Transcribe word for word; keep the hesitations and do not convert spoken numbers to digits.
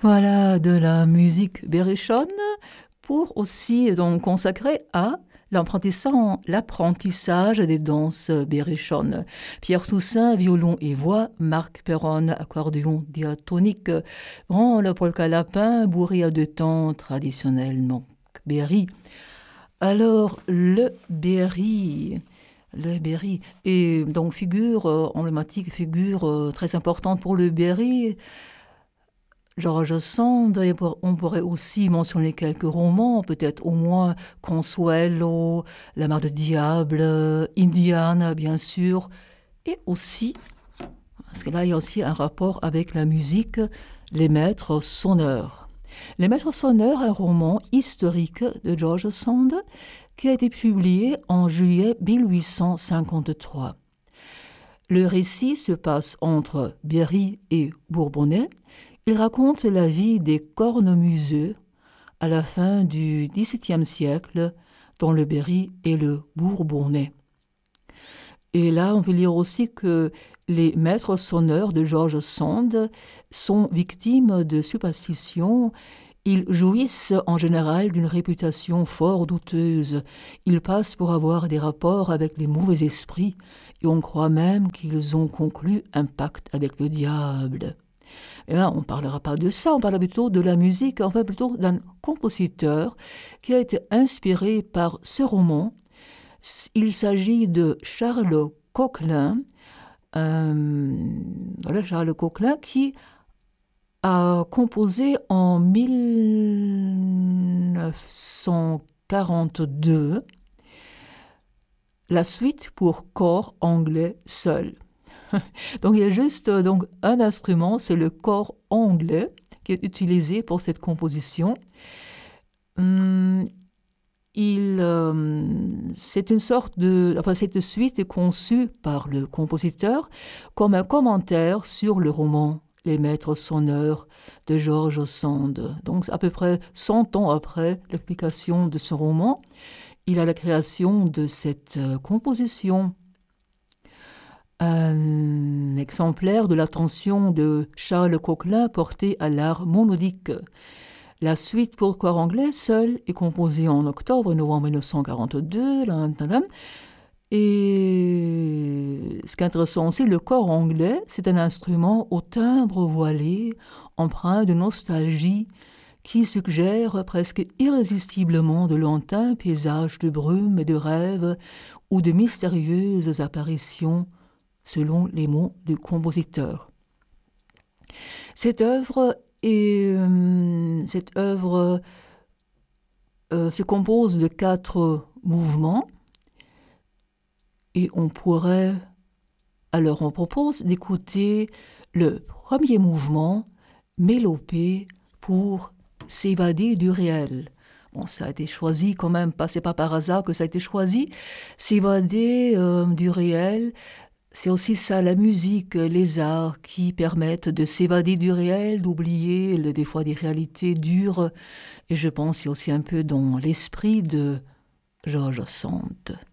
Voilà de la musique berrichonne pour aussi donc consacrer à l'apprentissage, l'apprentissage des danses berrichonnes. Pierre Toussaint, violon et voix, Marc Perron, accordéon diatonique, branle, polka lapin, bourri à deux temps, traditionnel, donc berry. Alors, le berry, le berry, et donc figure euh, emblématique, figure euh, très importante pour le berry, George Sand, on pourrait aussi mentionner quelques romans, peut-être au moins Consuelo, La Mare de Diable, Indiana, bien sûr, et aussi, parce que là il y a aussi un rapport avec la musique, Les Maîtres Sonneurs. Les Maîtres Sonneurs, un roman historique de George Sand qui a été publié en juillet mille huit cent cinquante-trois. Le récit se passe entre Berry et Bourbonnais. Il raconte la vie des cornemuseux à la fin du dix-huitième siècle dans le Berry et le Bourbonnais. Et là, on peut lire aussi que les maîtres sonneurs de George Sand sont victimes de superstitions. Ils jouissent en général d'une réputation fort douteuse. Ils passent pour avoir des rapports avec les mauvais esprits et on croit même qu'ils ont conclu un pacte avec le diable. Et là, on ne parlera pas de ça, on parlera plutôt de la musique, enfin plutôt d'un compositeur qui a été inspiré par ce roman. Il s'agit de Charles Coquelin, euh, voilà, Charles Coquelin qui a composé en mille neuf cent quarante-deux la suite pour corps anglais seul. Donc il y a juste donc, un instrument, c'est le cor anglais qui est utilisé pour cette composition. Hum, il, euh, c'est une sorte de, enfin cette suite est conçue par le compositeur comme un commentaire sur le roman Les Maîtres Sonneurs de George Sand. Donc à peu près cent ans après la publication de ce roman, il a la création de cette euh, composition. Un exemplaire de l'attention de Charles Coquelin porté à l'art monodique. La suite pour corps anglais seul est composée en octobre et novembre mille neuf cent quarante-deux. Et ce qui est intéressant aussi, le corps anglais, c'est un instrument au timbre voilé, empreint de nostalgie, qui suggère presque irrésistiblement de lointains paysages de brume et de rêves ou de mystérieuses apparitions selon les mots du compositeur. Cette œuvre, est, euh, cette œuvre euh, se compose de quatre mouvements et on pourrait, alors on propose d'écouter le premier mouvement, Mélopée, pour s'évader du réel. Bon, ça a été choisi quand même, pas, c'est pas par hasard que ça a été choisi, s'évader euh, du réel. C'est aussi ça, la musique, les arts qui permettent de s'évader du réel, d'oublier le, des fois des réalités dures. Et je pense c'est aussi un peu dans l'esprit de George Sand.